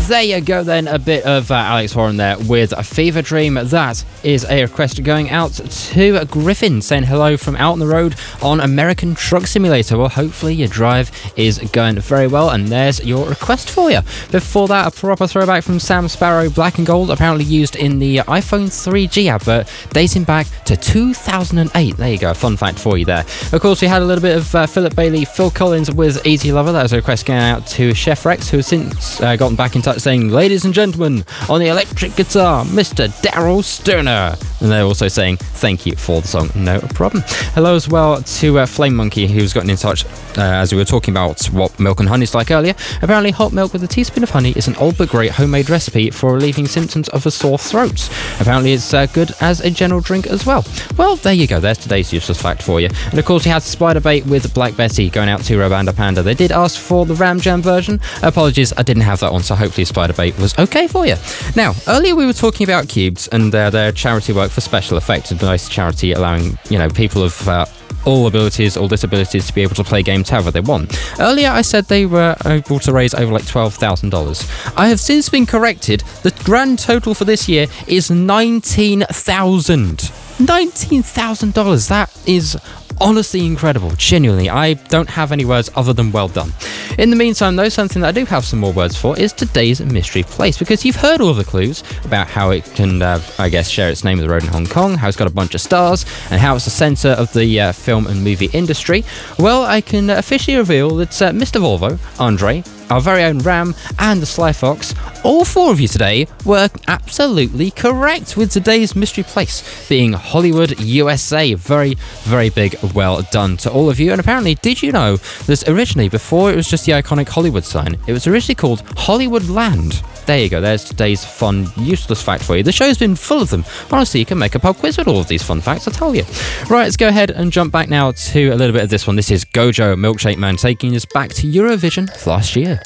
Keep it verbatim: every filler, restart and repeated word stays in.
there you go then, a bit of uh, Alex Horan there with a Fever Dream. That is a request going out to Griffin, saying hello from out on the road on American Truck Simulator. Well, hopefully your drive is going very well, and there's your request for you. Before that, a proper throwback from Sam Sparro, Black and Gold, apparently used in the iPhone three G advert dating back to two thousand eight. There you go, a fun fact for you there. Of course, we had a little bit of uh, Philip Bailey, Phil Collins with Easy Lover. That was a request going out to Chef Rex, who has since uh, gotten back in touch saying, ladies and gentlemen, on the electric guitar, Mister Daryl Sterner. And they're also saying thank you for the song, no problem. Hello as well to uh, Flame Monkey, who's gotten in touch uh, as we were talking about what milk and honey is like earlier. Apparently hot milk with a teaspoon of honey is an old but great homemade recipe for relieving symptoms of a sore throat. Apparently it's uh, good as a general drink as well. Well, there you go, there's today's useless fact for you. And of course we had Spider Bait with Black Betty going out to Robanda Panda. They did ask for the Ram Jam version. Apologies, I didn't have that one, so hopefully Spider Bait was okay for you. Now, earlier we were talking about Cubes and uh, their charity work for special effects, a nice charity allowing, you know, people of uh, all abilities, all disabilities to be able to play games however they want. Earlier I said they were able to raise over like twelve thousand dollars. I have since been corrected. The grand total for this year is nineteen thousand dollars. nineteen thousand dollars. That is honestly incredible. Genuinely, I don't have any words other than well done. In the meantime, though, something that I do have some more words for is today's mystery place, because you've heard all the clues about how it can, uh, I guess, share its name with the road in Hong Kong, how it's got a bunch of stars, and how it's the centre of the uh, film and movie industry. Well, I can officially reveal that uh, Mister Volvo, Andre, our very own Ram, and the Sly Fox, all four of you today were absolutely correct, with today's mystery place being Hollywood, U S A. Very, very big well done to all of you. And apparently, did you know that originally, before it was just the iconic Hollywood sign, it was originally called Hollywood Land? There you go, there's today's fun, useless fact for you. The show's been full of them. Honestly, you can make a pub quiz with all of these fun facts, I tell you. Right, let's go ahead and jump back now to a little bit of this one. This is Gojo Milkshake Man taking us back to Eurovision last year.